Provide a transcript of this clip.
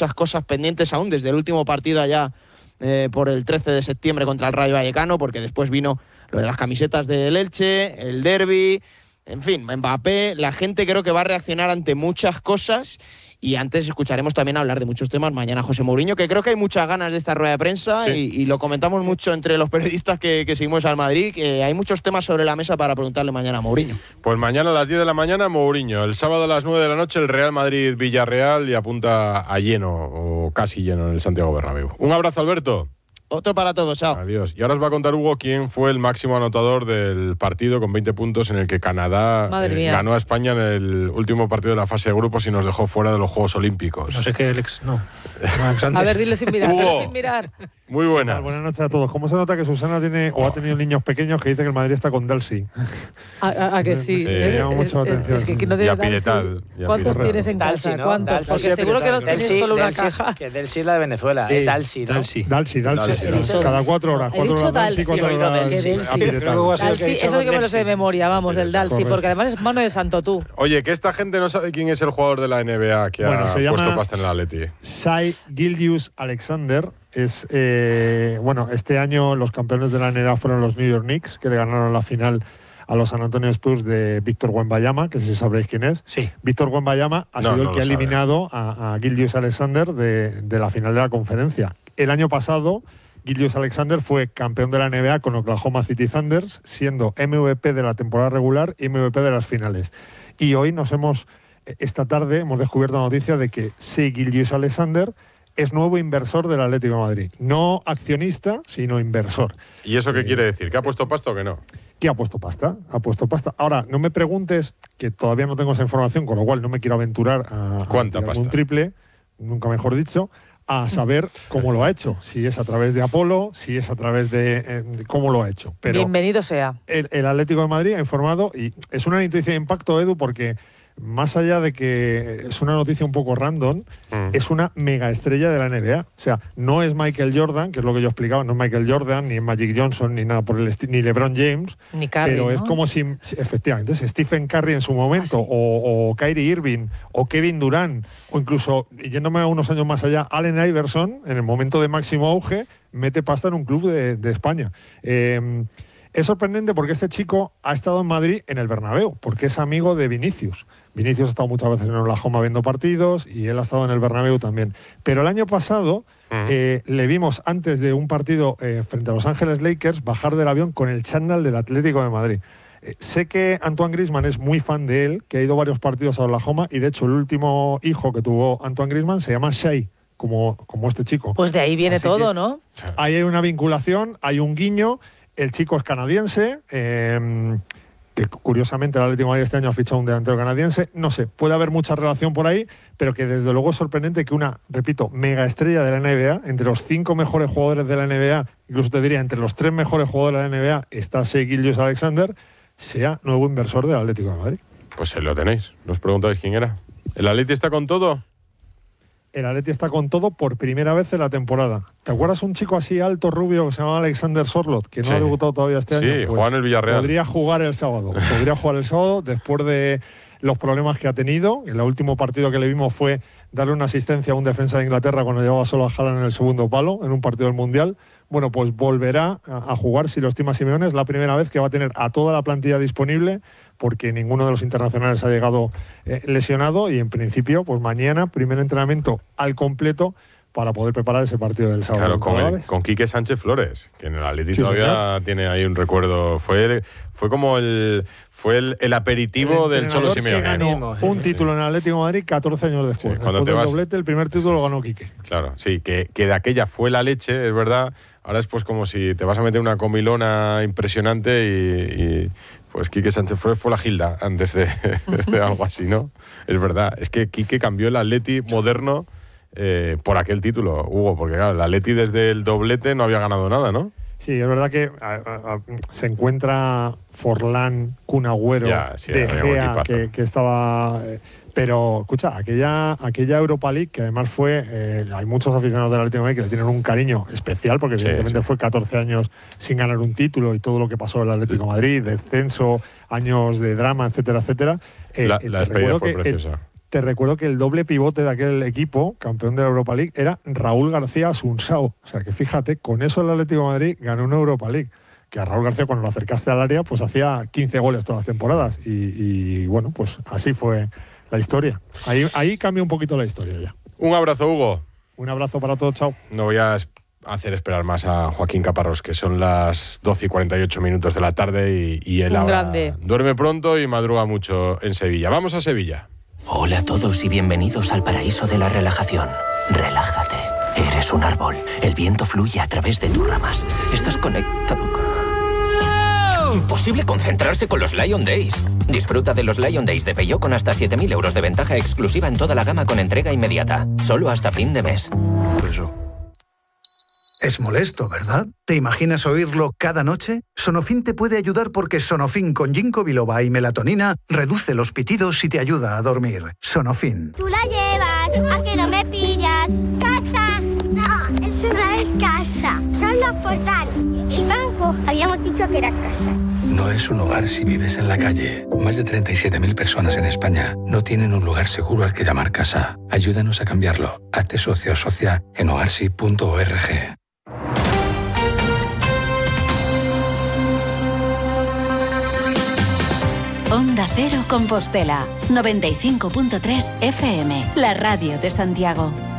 muchas cosas pendientes aún desde el último partido allá por el 13 de septiembre contra el Rayo Vallecano, porque después vino lo de las camisetas del Elche, el derbi, en fin, Mbappé. La gente creo que va a reaccionar ante muchas cosas. Y antes escucharemos también hablar de muchos temas mañana José Mourinho, que creo que hay muchas ganas de esta rueda de prensa, sí. y lo comentamos mucho entre los periodistas que seguimos al Madrid, que hay muchos temas sobre la mesa para preguntarle mañana a Mourinho. Pues mañana a las 10 de la mañana Mourinho, el sábado a las 9 de la noche el Real Madrid-Villarreal y apunta a lleno o casi lleno en el Santiago Bernabéu. Un abrazo, Alberto. Otro para todos, chao. Adiós. Y ahora os va a contar Hugo quién fue el máximo anotador del partido con 20 puntos en el que Canadá ganó a España en el último partido de la fase de grupos y nos dejó fuera de los Juegos Olímpicos. No sé qué, Alex. No. A ver, dile sin mirar. Hugo, sin mirar. Muy buenas. Buenas noches a todos. ¿Cómo se nota que Susana tiene o ha tenido niños pequeños que dice que el Madrid está con Dalsi? ¿A que sí? Me llama mucho la atención. Es que no tiene Piretal. ¿Cuántos tienes en casa? Dalsi, ¿no? ¿Cuántos? Dalsi, porque seguro que los tienes solo una caja. Que Dalsi es la de Venezuela. Sí. Es Dalsi, ¿no? Dalsi. Cada 4 horas. 4 horas Dalsi, 4 horas Dalsi. Eso sí que me lo sé de memoria, vamos, el Dalsi, porque además es mano de santo tú. Oye, que esta gente no sabe quién es el jugador de la NBA que ha puesto pasta en el Atleti. Shai Gilgeous-Alexander. Este año los campeones de la NBA fueron los New York Knicks, que le ganaron la final a los San Antonio Spurs de Víctor Wembanyama, que si sabréis quién es. Sí. Víctor Wembanyama ha sido el que ha eliminado a Gilgeous-Alexander de la final de la conferencia. El año pasado, Gilgeous-Alexander fue campeón de la NBA con Oklahoma City Thunder, siendo MVP de la temporada regular y MVP de las finales. Y hoy esta tarde hemos descubierto la noticia de que Shai Gilgeous-Alexander es nuevo inversor del Atlético de Madrid. No accionista, sino inversor. ¿Y eso qué quiere decir? ¿Que ha puesto pasta o que no? Que ha puesto pasta. Ahora, no me preguntes, que todavía no tengo esa información, con lo cual no me quiero aventurar a ¿cuánta pasta? Un triple, nunca mejor dicho, a saber cómo lo ha hecho. Si es a través de Apolo, si es a través de cómo lo ha hecho. Pero bienvenido sea. El Atlético de Madrid ha informado, y es una noticia de impacto, Edu, porque más allá de que es una noticia un poco random, es una mega estrella de la NBA. O sea, no es Michael Jordan, que es lo que yo explicaba, no es Michael Jordan, ni Magic Johnson, ni nada por el estilo, ni LeBron James. Ni Curry, pero ¿no? es como si efectivamente, es Stephen Curry en su momento, o Kyrie Irving, o Kevin Durant, o incluso, yéndome a unos años más allá, Allen Iverson, en el momento de máximo auge, mete pasta en un club de España. Es sorprendente porque este chico ha estado en Madrid en el Bernabéu, porque es amigo de Vinicius. Vinicius ha estado muchas veces en Oklahoma viendo partidos y él ha estado en el Bernabéu también. Pero el año pasado le vimos antes de un partido frente a Los Ángeles Lakers bajar del avión con el chándal del Atlético de Madrid. Sé que Antoine Griezmann es muy fan de él, que ha ido varios partidos a Oklahoma y de hecho el último hijo que tuvo Antoine Griezmann se llama Shai, como este chico. Pues de ahí viene así todo, ¿no? Ahí hay una vinculación, hay un guiño. El chico es canadiense, que curiosamente el Atlético de Madrid este año ha fichado un delantero canadiense. No sé, puede haber mucha relación por ahí, pero que desde luego es sorprendente que una, repito, mega estrella de la NBA, entre los 5 mejores jugadores de la NBA, incluso te diría entre los 3 mejores jugadores de la NBA, está Shai Gilgeous-Alexander, sea nuevo inversor del Atlético de Madrid. Pues lo tenéis. ¿Nos preguntáis quién era? ¿El Atleti está con todo? El Atleti está con todo por primera vez en la temporada. ¿Te acuerdas un chico así alto, rubio, que se llamaba Alexander Sorloth, que no ha debutado todavía este año? Sí, juega en el Villarreal. Podría jugar el sábado después de los problemas que ha tenido. El último partido que le vimos fue darle una asistencia a un defensa de Inglaterra cuando llevaba solo a Haaland en el segundo palo, en un partido del Mundial. Bueno, pues volverá a jugar, si lo estima Simeone. Es la primera vez que va a tener a toda la plantilla disponible, porque ninguno de los internacionales ha llegado lesionado, y en principio, pues mañana, primer entrenamiento al completo para poder preparar ese partido del sábado. Claro, con Quique Sánchez Flores, que en el Atleti todavía tiene ahí un recuerdo. Fue como el aperitivo del Cholo Simeone. Ganó un título en el Atlético de Madrid 14 años después. Después del doblete, el primer título lo ganó Quique. Claro, sí, que de aquella fue la leche, es verdad. Ahora es pues como si te vas a meter una comilona impresionante y pues Quique Sánchez Flores fue la Gilda antes de algo así, ¿no? Es verdad, es que Quique cambió el Atleti moderno por aquel título, Hugo, porque claro, el Atleti desde el doblete no había ganado nada, ¿no? Sí, es verdad que se encuentra Forlán, Kun Agüero, De Gea, que estaba... pero, escucha, aquella Europa League, que además fue... hay muchos aficionados del Atlético de Madrid que le tienen un cariño especial, porque evidentemente fue 14 años sin ganar un título y todo lo que pasó en el Atlético de Madrid, descenso, años de drama, etcétera, etcétera. La despedida fue preciosa. te recuerdo que el doble pivote de aquel equipo, campeón de la Europa League, era Raúl García Asunsao. O sea que fíjate, con eso el Atlético de Madrid ganó una Europa League. Que a Raúl García, cuando lo acercaste al área, pues hacía 15 goles todas las temporadas. Y bueno, pues así fue la historia. Ahí cambia un poquito la historia ya. Un abrazo, Hugo. Un abrazo para todos, chao. No voy a hacer esperar más a Joaquín Caparrós, que son las 12:48 de la tarde y él ahora duerme pronto y madruga mucho en Sevilla. Vamos a Sevilla. Hola a todos y bienvenidos al paraíso de la relajación. Relájate. Eres un árbol. El viento fluye a través de tus ramas. Estás conectado. Imposible concentrarse con los Lion Days. Disfruta de los Lion Days de Peugeot con hasta 7.000 euros de ventaja exclusiva en toda la gama con entrega inmediata. Solo hasta fin de mes. Es molesto, ¿verdad? ¿Te imaginas oírlo cada noche? Sonofin te puede ayudar porque Sonofin con ginkgo biloba y melatonina reduce los pitidos y te ayuda a dormir. Sonofin. Tú la llevas, ¿a que no me pillas? ¡Casa! No, eso no es casa, son los portales. El banco, habíamos dicho que era casa. No es un hogar si vives en la calle. Más de 37.000 personas en España no tienen un lugar seguro al que llamar casa. Ayúdanos a cambiarlo. Hazte socio o socia en hogarsi.org. Onda Cero Compostela, 95.3 FM, la radio de Santiago.